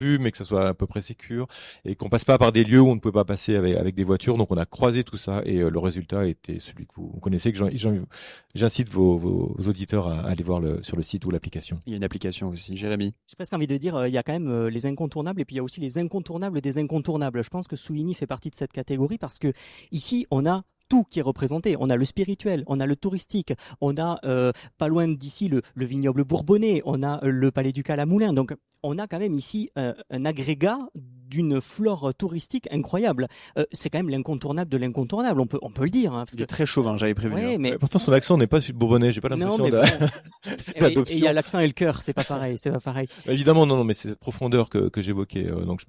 vue, mais que ça soit à peu près sécure, et qu'on passe pas par des lieux où on ne peut pas passer avec des voitures. Donc on a croisé tout ça, et le résultat était celui que vous connaissez, que j'incite vos auditeurs à aller voir sur le site ou l'application. Il y a une application aussi, Jérémy. J'ai presque envie de dire, il y a quand même les incontournables et puis il y a aussi les incontournables des incontournables. Je pense que Souvigny fait partie de cette catégorie parce que ici, on a tout qui est représenté. On a le spirituel, on a le touristique, on a pas loin d'ici le vignoble bourbonnais, on a le palais ducal à Moulins. Donc on a quand même ici un agrégat d'une flore touristique incroyable. C'est quand même l'incontournable de l'incontournable, on peut le dire. Hein, parce Il est très chauvin, j'avais prévu. Ouais, mais... Pourtant son accent n'est pas bourbonnais, j'ai pas l'impression d'adoption. Et il y a l'accent et le cœur, c'est pas pareil. Évidemment, non, mais c'est cette profondeur que j'évoquais. Donc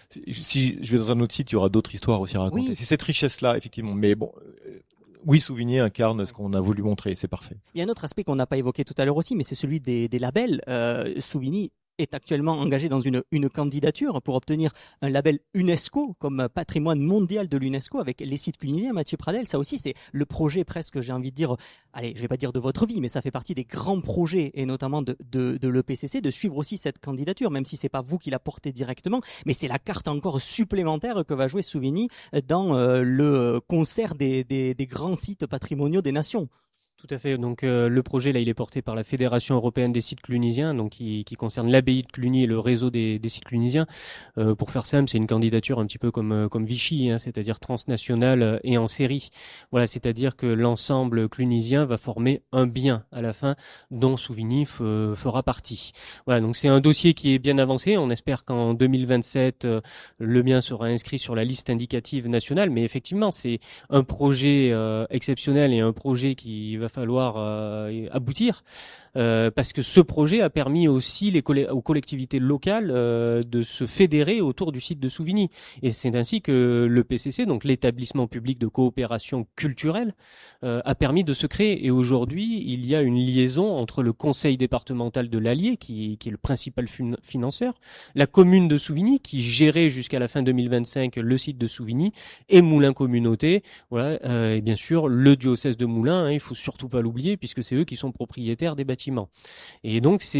si je vais dans un autre site, il y aura d'autres histoires aussi à raconter. Oui. C'est cette richesse-là, effectivement. Mais bon, oui, Souvigny incarne ce qu'on a voulu montrer, c'est parfait. Il y a un autre aspect qu'on n'a pas évoqué tout à l'heure aussi, mais c'est celui des labels. Souvigny est actuellement engagé dans une candidature pour obtenir un label UNESCO comme patrimoine mondial de l'UNESCO avec les sites clunisiens. Mathieu Pradel, ça aussi c'est le projet presque, j'ai envie de dire, allez, je vais pas dire de votre vie, mais ça fait partie des grands projets et notamment de l'EPCC de suivre aussi cette candidature, même si c'est pas vous qui la portez directement, mais c'est la carte encore supplémentaire que va jouer Souvigny dans le concert des grands sites patrimoniaux des nations. Tout à fait. Donc le projet là, il est porté par la Fédération européenne des sites clunisiens, donc qui concerne l'abbaye de Cluny et le réseau des sites clunisiens. Pour faire simple, c'est une candidature un petit peu comme Vichy, hein, c'est-à-dire transnationale et en série. Voilà, c'est-à-dire que l'ensemble clunisien va former un bien à la fin, dont Souvigny fera partie. Voilà, donc c'est un dossier qui est bien avancé. On espère qu'en 2027, le bien sera inscrit sur la liste indicative nationale. Mais effectivement, c'est un projet exceptionnel et un projet qui va falloir aboutir parce que ce projet a permis aussi aux collectivités locales de se fédérer autour du site de Souvigny, et c'est ainsi que le PCC, donc l'établissement public de coopération culturelle, a permis de se créer. Et aujourd'hui, il y a une liaison entre le conseil départemental de l'Allier, qui est le principal financeur, la commune de Souvigny, qui gérait jusqu'à la fin 2025 le site de Souvigny, et Moulins Communauté, voilà, et bien sûr le diocèse de Moulins, hein, il faut surtout pas l'oublier, puisque c'est eux qui sont propriétaires des bâtiments. Et donc c'est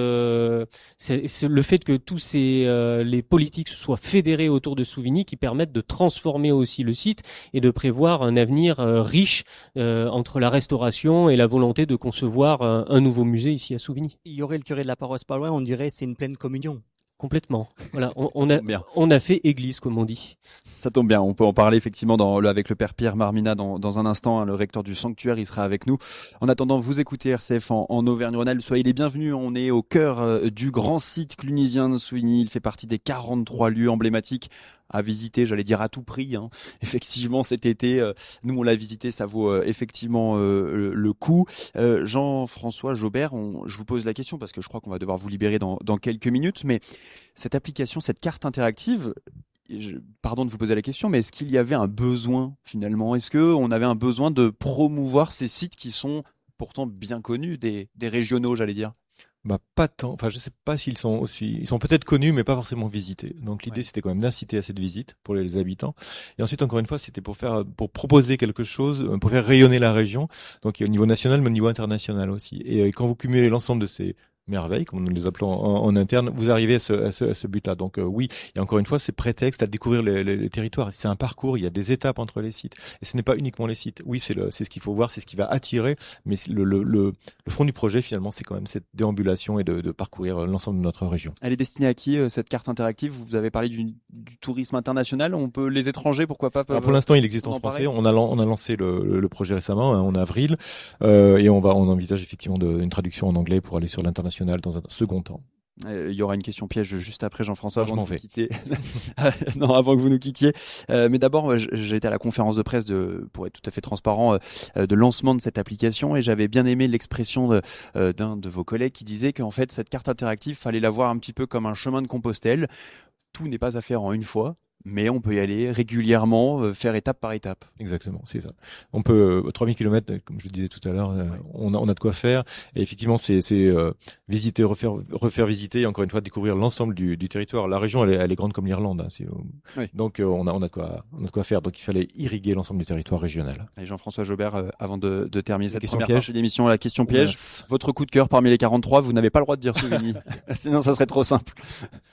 le fait que tous les politiques se soient fédérés autour de Souvigny qui permettent de transformer aussi le site et de prévoir un avenir riche entre la restauration et la volonté de concevoir un nouveau musée ici à Souvigny. Il y aurait le curé de la paroisse pas loin, on dirait c'est une pleine communion. Complètement. Voilà, on a fait église, comme on dit. Ça tombe bien. On peut en parler effectivement avec le père Pierre Marmina dans un instant, hein, le recteur du sanctuaire, il sera avec nous. En attendant, vous écoutez RCF en Auvergne-Rhône-Alpes. Soyez les bienvenus. On est au cœur du grand site clunisien de Souvigny. Il fait partie des 43 lieux emblématiques à visiter, j'allais dire à tout prix, hein. Effectivement, cet été, nous on l'a visité, ça vaut effectivement le coup. Jean-François Jobert, je vous pose la question parce que je crois qu'on va devoir vous libérer dans quelques minutes, mais cette application, cette carte interactive, pardon de vous poser la question, mais est-ce qu'il y avait un besoin finalement? Est-ce qu'on avait un besoin de promouvoir ces sites qui sont pourtant bien connus des régionaux, j'allais dire? Pas tant. Enfin, je sais pas s'ils sont aussi. Ils sont peut-être connus, mais pas forcément visités. Donc l'idée, c'était quand même d'inciter à cette visite pour les habitants. Et ensuite, encore une fois, c'était pour proposer quelque chose, pour faire rayonner la région. Donc au niveau national, mais au niveau international aussi. Et quand vous cumulez l'ensemble de ces merveilles, comme nous les appelons en interne, vous arrivez à ce but-là. Donc oui, et encore une fois, c'est prétexte à découvrir les territoires. C'est un parcours, il y a des étapes entre les sites. Et ce n'est pas uniquement les sites. Oui, c'est ce qu'il faut voir, c'est ce qui va attirer, mais le fond du projet, finalement, c'est quand même cette déambulation et de parcourir l'ensemble de notre région. Elle est destinée à qui, cette carte interactive? Vous avez parlé du tourisme international, on peut les étrangers, pourquoi pas? Alors pour l'instant, il existe en français. On a lancé le projet récemment, en avril, et on envisage effectivement une traduction en anglais pour aller sur l'international dans un second temps. Il y aura une question piège juste après, Jean-François, avant de vous quitter. Non, avant que vous nous quittiez. Mais d'abord, j'ai été à la conférence de presse pour être tout à fait transparent, de lancement de cette application, et j'avais bien aimé l'expression d'un de vos collègues qui disait qu'en fait, cette carte interactive, fallait la voir un petit peu comme un chemin de Compostelle. Tout n'est pas à faire en une fois, mais on peut y aller régulièrement, faire étape par étape. Exactement, c'est ça. On peut 3000 km, comme je le disais tout à l'heure, on a de quoi faire. Et effectivement, c'est visiter, refaire visiter, et encore une fois découvrir l'ensemble du territoire. La région, elle est grande comme l'Irlande, hein, oui. Donc on a de quoi faire. Donc il fallait irriguer l'ensemble du territoire régional. Allez, Jean-François Jobert, avant de terminer cette première piège. partie d'émission, la question piège. Yes. Votre coup de cœur parmi les 43, vous n'avez pas le droit de dire Souvigny, sinon ça serait trop simple.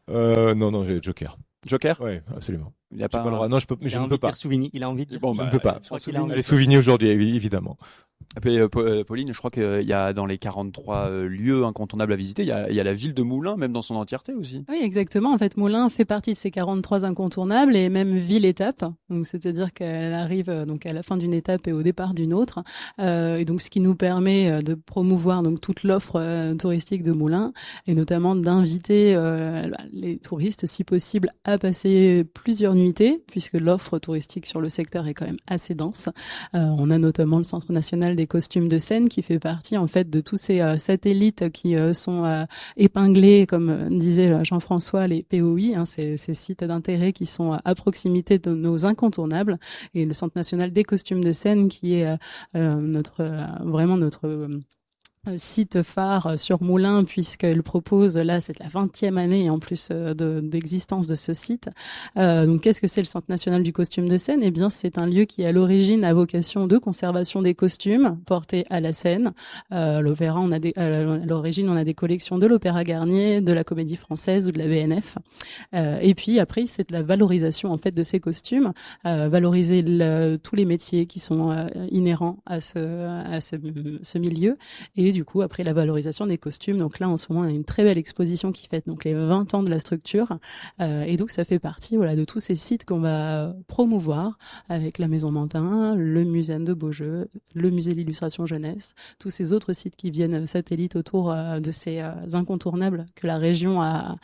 Non, j'ai Joker. Joker? Ouais, absolument. Il y a pas le droit. Non, je peux, mais Il je a ne envie peux de pas. dire Souvigny. Il a envie de dire Bon, Souvigny. je ne peux pas. Je crois qu'il a envie Les souvenirs aujourd'hui, évidemment. Et puis, Pauline, je crois qu'il y a dans les 43 lieux incontournables à visiter, il y a la ville de Moulins, même dans son entièreté aussi. Oui, exactement. En fait, Moulins fait partie de ces 43 incontournables et même ville-étape. Donc, c'est-à-dire qu'elle arrive donc à la fin d'une étape et au départ d'une autre. Et donc, ce qui nous permet de promouvoir donc toute l'offre touristique de Moulins et notamment d'inviter les touristes, si possible, à passer plusieurs nuitées, puisque l'offre touristique sur le secteur est quand même assez dense. On a notamment le Centre national des costumes de scène qui fait partie en fait de tous ces satellites qui sont épinglés, comme disait Jean-François, les POI, ces sites d'intérêt qui sont à proximité de nos incontournables, et le Centre national des costumes de scène qui est vraiment notre site phare sur Moulins, puisqu'elle propose, là c'est la 20e année en plus d'existence de ce site. Donc qu'est-ce que c'est le Centre national du costume de scène? Eh bien c'est un lieu qui à l'origine a vocation de conservation des costumes portés à la scène. L'opéra, à l'origine on a des collections de l'Opéra Garnier, de la Comédie Française ou de la BNF. Et puis après c'est de la valorisation en fait de ces costumes, valoriser tous les métiers qui sont inhérents à ce milieu, et du coup après la valorisation des costumes. Donc là en ce moment on a une très belle exposition qui fête donc les 20 ans de la structure, et donc ça fait partie de tous ces sites qu'on va promouvoir avec la Maison Mantin, le musée de Beaujeu, le musée de l'illustration jeunesse, tous ces autres sites qui viennent satellites autour de ces incontournables que la région a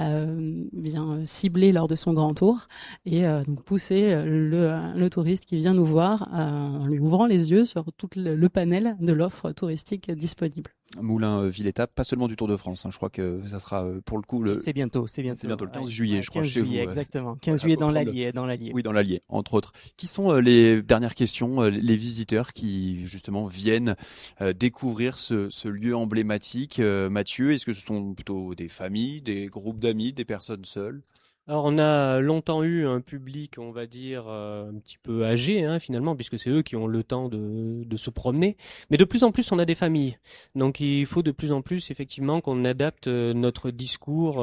bien ciblés lors de son grand tour, et donc pousser le touriste qui vient nous voir en lui ouvrant les yeux sur tout le panel de l'offre touristique disponible. Moulins, ville-étape, pas seulement du Tour de France. Je crois que ça sera pour le coup C'est bientôt le 15 juillet, je crois, 15 chez juillet, vous. exactement. 15 juillet dans l'Allier, Oui, dans l'Allier, entre autres. Qui sont les dernières questions, les visiteurs qui justement viennent découvrir ce lieu emblématique, Mathieu? Est-ce que ce sont plutôt des familles, des groupes d'amis, des personnes seules? Alors on a longtemps eu un public, on va dire, un petit peu âgé finalement, puisque c'est eux qui ont le temps de se promener. Mais de plus en plus, on a des familles. Donc il faut de plus en plus effectivement qu'on adapte notre discours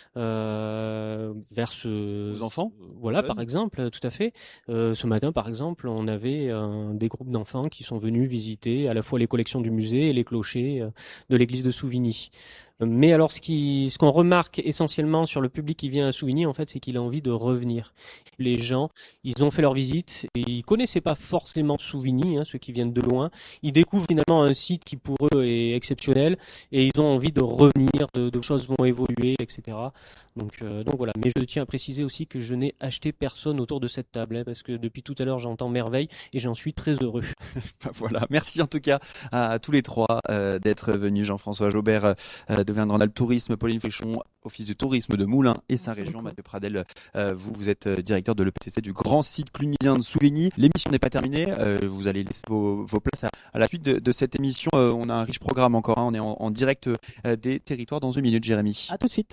vers Aux enfants. Voilà, jeunes. par exemple, tout à fait. Ce matin, par exemple, on avait des groupes d'enfants qui sont venus visiter à la fois les collections du musée et les clochers de l'église de Souvigny. Mais alors, ce qu'on remarque essentiellement sur le public qui vient à Souvigny, en fait, c'est qu'il a envie de revenir. Les gens, ils ont fait leur visite et ils connaissaient pas forcément Souvigny, ceux qui viennent de loin. Ils découvrent finalement un site qui pour eux est exceptionnel et ils ont envie de revenir, de choses vont évoluer, etc. Donc voilà. Mais je tiens à préciser aussi que je n'ai acheté personne autour de cette table, parce que depuis tout à l'heure, j'entends merveille et j'en suis très heureux. Voilà. Merci en tout cas à tous les trois d'être venus. Jean-François Jaubert, d'Auvergne-Rhône-Alpes Tourisme, Pauline Fréchon, Office de tourisme de Moulins et sa région, Mathieu Pradel, vous êtes directeur de l'EPTC du grand site clunisien de Souvigny. L'émission n'est pas terminée, vous allez laisser vos places à la suite de cette émission. On a un riche programme encore, on est en direct des territoires dans une minute, Jérémy. À tout de suite.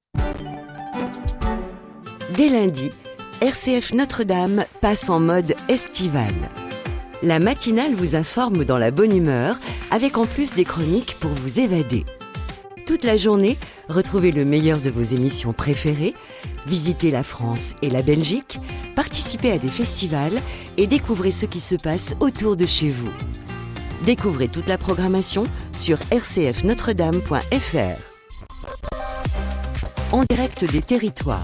Dès lundi, RCF Notre-Dame passe en mode estival. La matinale vous informe dans la bonne humeur, avec en plus des chroniques pour vous évader. Toute la journée, retrouvez le meilleur de vos émissions préférées, visitez la France et la Belgique, participez à des festivals et découvrez ce qui se passe autour de chez vous. Découvrez toute la programmation sur rcfnotredame.fr. En direct des territoires.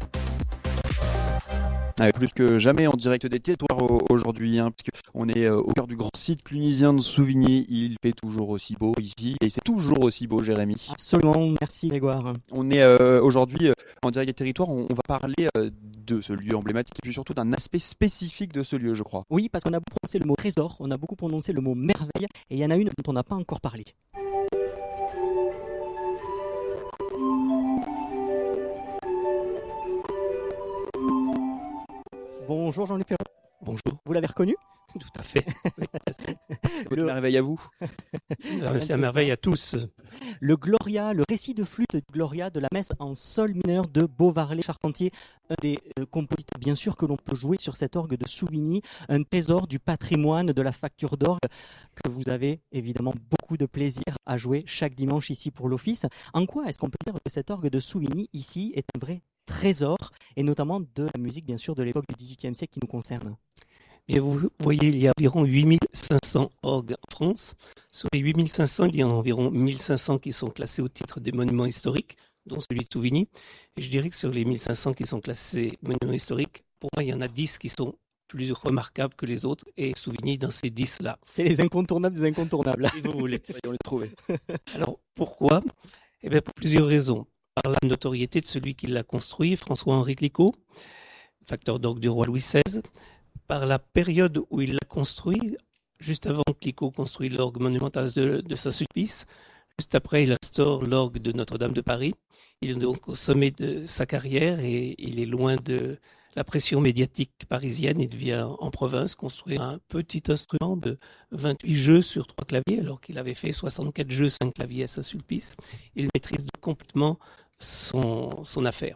Plus que jamais en direct des territoires aujourd'hui, puisqu'on est au cœur du grand site clunisien de Souvigny. Il fait toujours aussi beau ici et c'est toujours aussi beau, Jérémy. Absolument, merci Grégoire. On est aujourd'hui en direct des territoires, on va parler de ce lieu emblématique et puis surtout d'un aspect spécifique de ce lieu, je crois. Oui, parce qu'on a beaucoup prononcé le mot trésor, on a beaucoup prononcé le mot merveille, et il y en a une dont on n'a pas encore parlé. Bonjour Jean-Luc Perrault. Bonjour. Vous l'avez reconnu ? Tout à fait. Merveille à vous. C'est à merveille à tous. Le Gloria, le récit de flûte du Gloria de la messe en sol mineur de Beauvarley-Charpentier, un des compositeurs bien sûr que l'on peut jouer sur cet orgue de Souvigny, un trésor du patrimoine de la facture d'orgue que vous avez évidemment beaucoup de plaisir à jouer chaque dimanche ici pour l'office. En quoi est-ce qu'on peut dire que cet orgue de Souvigny ici est un vrai trésor, et notamment de la musique bien sûr de l'époque du XVIIIe siècle qui nous concerne? Bien, vous voyez, il y a environ 8500 orgues en France. Sur les 8500, il y a environ 1500 qui sont classés au titre des monuments historiques, dont celui de Souvigny. Et je dirais que sur les 1500 qui sont classés monuments historiques, pour moi, il y en a 10 qui sont plus remarquables que les autres, et Souvigny dans ces 10-là. C'est les incontournables des incontournables. Si vous voulez. On les trouver. Alors, pourquoi? Eh bien, pour plusieurs raisons. Par la notoriété de celui qui l'a construit, François-Henri Clicquot, facteur d'orgue du roi Louis XVI, par la période où il l'a construit, juste avant que Clicquot construit l'orgue monumentale de Saint-Sulpice, juste après il restaure l'orgue de Notre-Dame de Paris. Il est donc au sommet de sa carrière et il est loin de la pression médiatique parisienne. Il devient en province construire un petit instrument de 28 jeux sur 3 claviers, alors qu'il avait fait 64 jeux, 5 claviers à Saint-Sulpice. Il maîtrise complètement son affaire.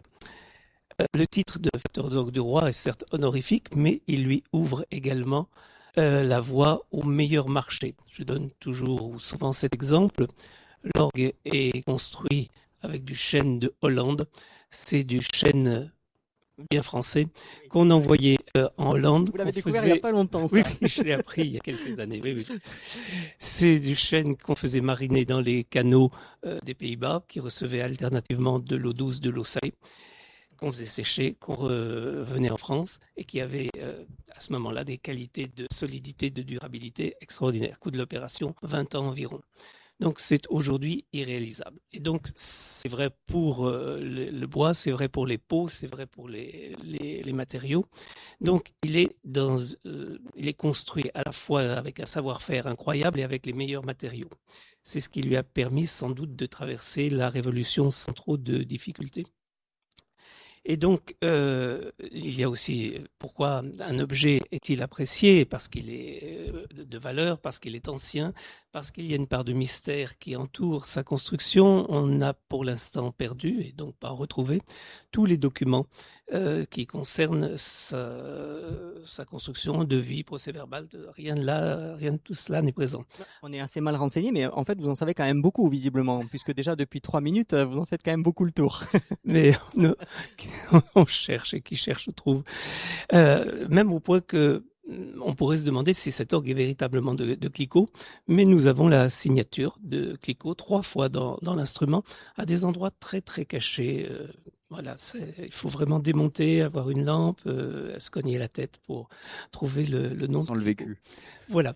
Le titre de facteur d'orgue du roi est certes honorifique, mais il lui ouvre également la voie au meilleur marché. Je donne toujours ou souvent cet exemple. L'orgue est construit avec du chêne de Hollande. C'est du chêne bien français qu'on envoyait en Hollande. Vous l'avez découvert il n'y a pas longtemps, ça. Oui, je l'ai appris il y a quelques années. Oui. C'est du chêne qu'on faisait mariner dans les canaux des Pays-Bas, qui recevait alternativement de l'eau douce, de l'eau salée, qu'on faisait sécher, qu'on revenait en France et qui avait à ce moment-là des qualités de solidité, de durabilité extraordinaires. Coût de l'opération, 20 ans environ. Donc c'est aujourd'hui irréalisable. Et donc c'est vrai pour le bois, c'est vrai pour les peaux, c'est vrai pour les matériaux. Donc il est construit à la fois avec un savoir-faire incroyable et avec les meilleurs matériaux. C'est ce qui lui a permis sans doute de traverser la Révolution sans trop de difficultés. Et donc, il y a aussi pourquoi un objet est-il apprécié? Parce qu'il est de valeur, parce qu'il est ancien, parce qu'il y a une part de mystère qui entoure sa construction. On a pour l'instant perdu, et donc pas retrouvé, tous les documents qui concernent sa construction, devis, procès-verbal. Rien de tout cela n'est présent. On est assez mal renseigné, mais en fait, vous en savez quand même beaucoup, visiblement, puisque déjà depuis 3 minutes, vous en faites quand même beaucoup le tour. Mais on cherche, et qui cherche trouve. Même au point que on pourrait se demander si cet orgue est véritablement de Clicquot, mais nous avons la signature de Clicquot 3 fois dans l'instrument, à des endroits très très cachés. Voilà, il faut vraiment démonter, avoir une lampe, se cogner la tête pour trouver le nom. Sans le vécu. Voilà.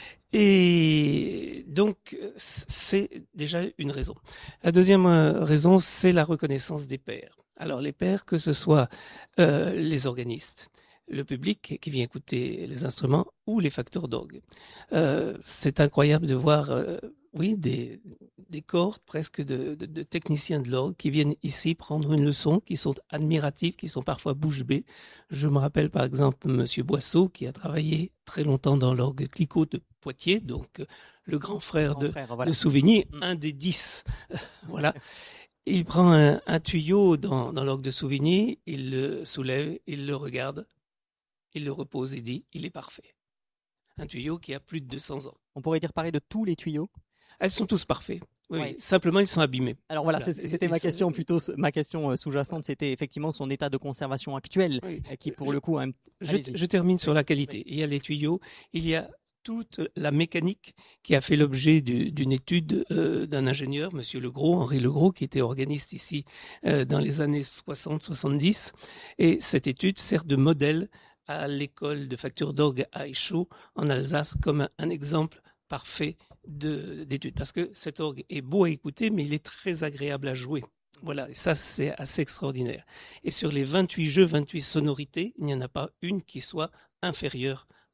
Et donc, c'est déjà une raison. La deuxième raison, c'est la reconnaissance des pairs. Alors, les pairs, que ce soit les organistes, le public qui vient écouter les instruments ou les facteurs d'orgue. C'est incroyable de voir des corps presque de techniciens de l'orgue qui viennent ici prendre une leçon, qui sont admiratifs, qui sont parfois bouche bée. Je me rappelle par exemple Monsieur Boisseau qui a travaillé très longtemps dans l'orgue Clicquot de Poitiers, donc le grand frère de Souvigny, un des 10. Voilà. Il prend un tuyau dans l'orgue de Souvigny, il le soulève, il le regarde, il le repose et dit, il est parfait. Un tuyau qui a plus de 200 ans. On pourrait dire pareil de tous les tuyaux? Elles sont tous parfaits. Oui. Simplement, ils sont abîmés. Alors voilà, c'était ma question plutôt, ma question sous-jacente, c'était effectivement son état de conservation actuel, qui pour le coup... Je termine sur la qualité. Il y a les tuyaux, il y a toute la mécanique qui a fait l'objet d'une étude d'un ingénieur, Monsieur Legros, Henri Legros, qui était organiste ici dans les années 60-70. Et cette étude sert de modèle à l'école de facture d'orgue à Échaud, en Alsace, comme un exemple parfait d'étude. Parce que cet orgue est beau à écouter, mais il est très agréable à jouer. Voilà, et ça c'est assez extraordinaire. Et sur les 28 jeux, 28 sonorités, il n'y en a pas une qui soit inférieure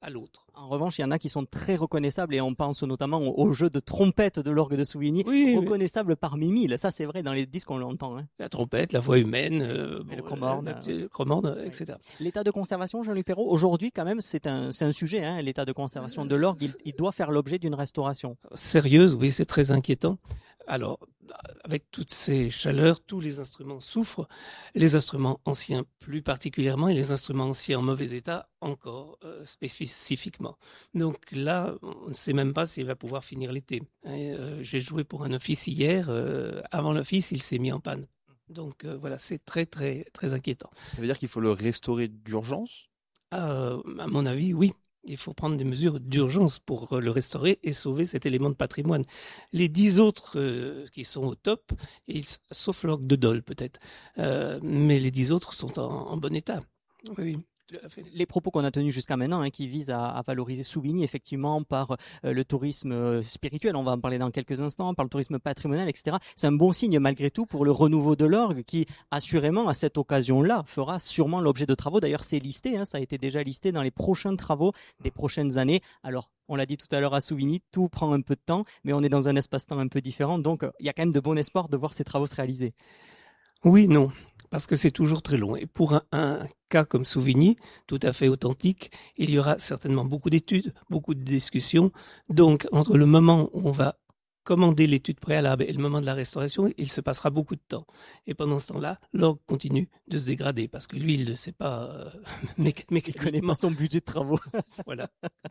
à l'autre. En revanche, il y en a qui sont très reconnaissables et on pense notamment au jeu de trompette de l'orgue de Souvigny, reconnaissable parmi mille. Ça, c'est vrai, dans les disques, on l'entend. Hein. La trompette, la voix humaine, le chromorne, etc. L'état de conservation, Jean-Luc Perrault, aujourd'hui, quand même, c'est un sujet. Hein, l'état de conservation de l'orgue, il doit faire l'objet d'une restauration. Sérieuse, oui, c'est très inquiétant. Alors, avec toutes ces chaleurs, tous les instruments souffrent, les instruments anciens plus particulièrement, et les instruments anciens en mauvais état encore spécifiquement. Donc là, on ne sait même pas s'il va pouvoir finir l'été. J'ai joué pour un office hier, avant l'office, il s'est mis en panne. Donc voilà, c'est très très très inquiétant. Ça veut dire qu'il faut le restaurer d'urgence ? À mon avis, oui. Il faut prendre des mesures d'urgence pour le restaurer et sauver cet élément de patrimoine. Les 10 autres qui sont au top, sauf l'orgue de Dole peut-être, mais les 10 autres sont en bon état. Oui. Les propos qu'on a tenus jusqu'à maintenant, qui visent à valoriser Souvigny effectivement par le tourisme spirituel, on va en parler dans quelques instants, par le tourisme patrimonial, etc. C'est un bon signe malgré tout pour le renouveau de l'orgue qui, assurément, à cette occasion-là, fera sûrement l'objet de travaux. D'ailleurs, c'est listé, ça a été déjà listé dans les prochains travaux des prochaines années. Alors, on l'a dit tout à l'heure à Souvigny, tout prend un peu de temps, mais on est dans un espace-temps un peu différent, donc il y a quand même de bon espoir de voir ces travaux se réaliser. Oui, non, parce que c'est toujours très long. Et pour un cas comme Souvigny, tout à fait authentique, il y aura certainement beaucoup d'études, beaucoup de discussions. Donc, entre le moment où on va commander l'étude préalable et le moment de la restauration, il se passera beaucoup de temps. Et pendant ce temps-là, l'orgue continue de se dégrader parce que lui, il ne sait pas, mais il connaît pas son budget de travaux. Voilà.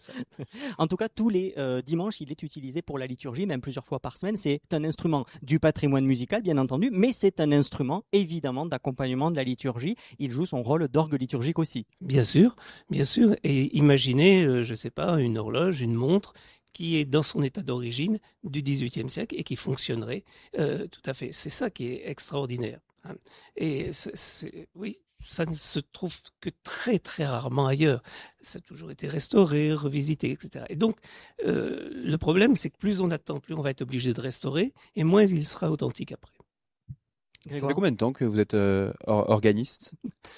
En tout cas, tous les dimanches, il est utilisé pour la liturgie, même plusieurs fois par semaine. C'est un instrument du patrimoine musical, bien entendu, mais c'est un instrument, évidemment, d'accompagnement de la liturgie. Il joue son rôle d'orgue liturgique aussi. Bien sûr, bien sûr. Et imaginez, je sais pas, une horloge, une montre, qui est dans son état d'origine du XVIIIe siècle et qui fonctionnerait tout à fait. C'est ça qui est extraordinaire. Et oui, ça ne se trouve que très très rarement ailleurs. Ça a toujours été restauré, revisité, etc. Et donc, le problème, c'est que plus on attend, plus on va être obligé de restaurer, et moins il sera authentique après. Ça fait combien de temps que vous êtes organiste ?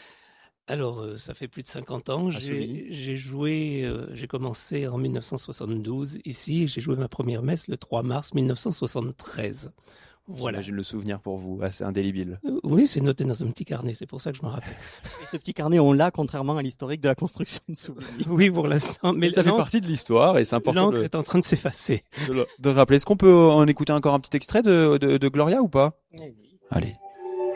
Alors, ça fait plus de 50 ans. J'ai joué, j'ai commencé en 1972 ici. J'ai joué ma première messe le 3 mars 1973. Voilà. J'imagine le souvenir pour vous, assez indélébile. Oui, c'est noté dans un petit carnet, c'est pour ça que je me rappelle. Et ce petit carnet, on l'a, contrairement à l'historique de la construction de Souvigny. Oui, pour l'instant. Mais ça fait partie de l'histoire et c'est important. L'encre est en train de s'effacer. De rappeler. Est-ce qu'on peut en écouter encore un petit extrait de Gloria ou pas ? Oui. Allez.